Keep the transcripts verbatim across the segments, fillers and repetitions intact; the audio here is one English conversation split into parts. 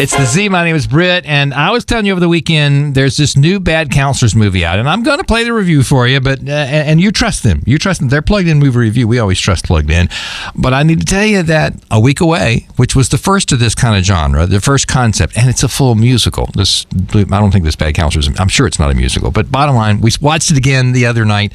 It's the Z. My name is Britt, and I was telling you over the weekend there's this new Bad Counselors movie out, and I'm going to play the review for you, but uh, and you trust them. You trust them. They're Plugged In Movie Review. We always trust Plugged In. But I need to tell you that A Week Away, which was the first of this kind of genre, the first concept, and it's a full musical. This I don't think this Bad Counselors, I'm sure it's not a musical, but bottom line, we watched it again the other night.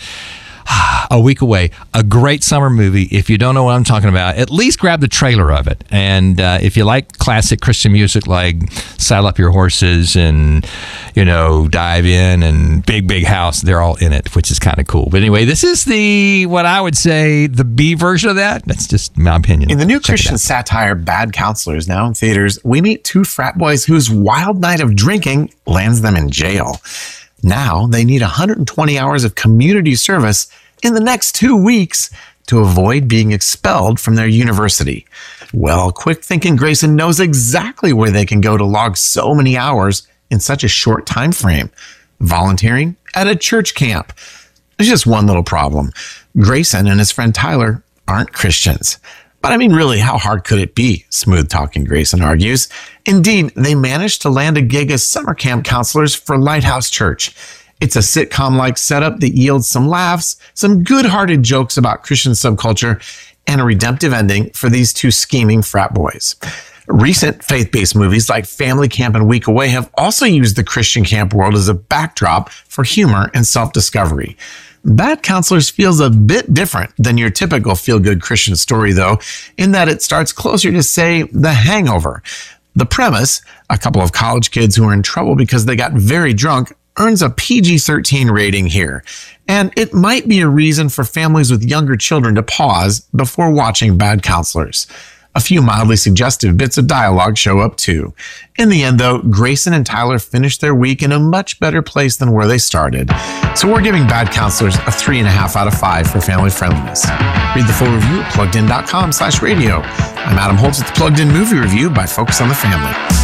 A Week Away, a great summer movie. If you don't know what I'm talking about, at least grab the trailer of it. And uh, if you like classic Christian music like Saddle Up Your Horses and, you know, Dive In and Big, Big House, they're all in it, which is kind of cool. But anyway, this is the, what I would say, the B version of that. That's just my opinion. In the new Christian satire Bad Counselors, now in theaters, we meet two frat boys whose wild night of drinking lands them in jail. Now they need one hundred twenty hours of community service in the next two weeks to avoid being expelled from their university. Well, quick-thinking Grayson knows exactly where they can go to log so many hours in such a short time frame. Volunteering at a church camp. There's just one little problem. Grayson and his friend Tyler aren't Christians. But I mean, really, how hard could it be? Smooth-talking Grayson argues. Indeed, they managed to land a gig as summer camp counselors for Lighthouse Church. It's a sitcom-like setup that yields some laughs, some good-hearted jokes about Christian subculture, and a redemptive ending for these two scheming frat boys. Recent faith-based movies like Family Camp and Week Away have also used the Christian camp world as a backdrop for humor and self-discovery. Bad Counselors feels a bit different than your typical feel-good Christian story, though, in that it starts closer to, say, The Hangover. The premise, a couple of college kids who are in trouble because they got very drunk, earns a P G thirteen rating here. And it might be a reason for families with younger children to pause before watching Bad Counselors. A few mildly suggestive bits of dialogue show up too. In the end, though, Grayson and Tyler finished their week in a much better place than where they started. So we're giving Bad Counselors a three and a half out of five for family friendliness. Read the full review at pluggedin.com slash radio. I'm Adam Holtz with the Plugged In Movie Review by Focus on the Family.